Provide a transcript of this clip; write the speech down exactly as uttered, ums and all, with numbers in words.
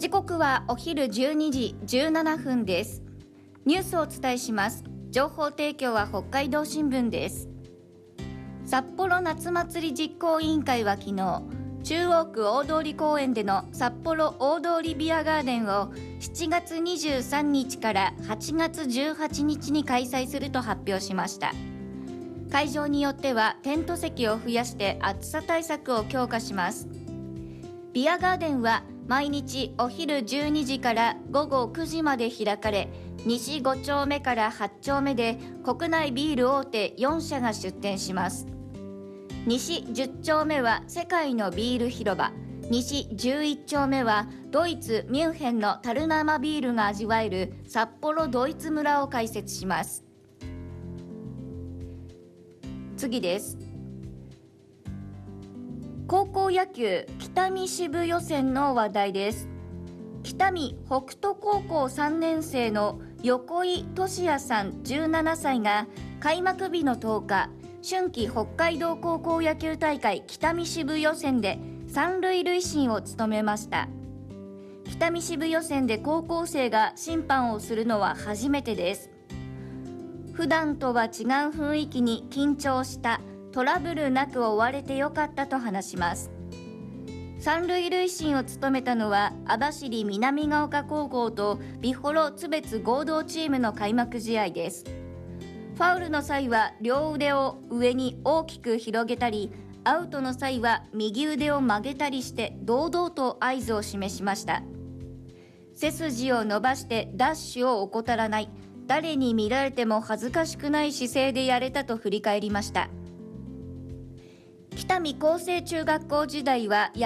時刻はお昼じゅうにじじゅうななふんです。ニュースをお伝えします。情報提供は北海道新聞です。札幌夏祭り実行委員会は昨日、中央区大通公園での札幌大通ビアガーデンをしちがつにじゅうさんにちからはちがつじゅうはちにちに開催すると発表しました。会場によってはテント席を増やして暑さ対策を強化します。ビアガーデンは毎日お昼じゅうにじからごごくじまで開かれ、西ごちょうめからはちちょうめで国内ビール大手よんしゃが出店します。西じゅっちょうめは世界のビール広場、西じゅういっちょうめはドイツ・ミュンヘンの樽生ビールが味わえる札幌ドイツ村を開設します。次です。高校野球北見支部予選の話題です。北見北斗高校さんねんせいの横井俊也さんじゅうななさいが開幕日のとおか、春季北海道高校野球大会北見支部予選で三塁塁審を務めました。北見支部予選で高校生が審判をするのは初めてです。普段とは違う雰囲気に緊張した、トラブルなく終われてよかったと話します。三塁塁審を務めたのは網走南ヶ丘高校と美幌津別合同チームの開幕試合です。ファウルの際は両腕を上に大きく広げたり、アウトの際は右腕を曲げたりして堂々と合図を示しました。背筋を伸ばしてダッシュを怠らない、誰に見られても恥ずかしくない姿勢でやれたと振り返りました。北見厚生中学校時代は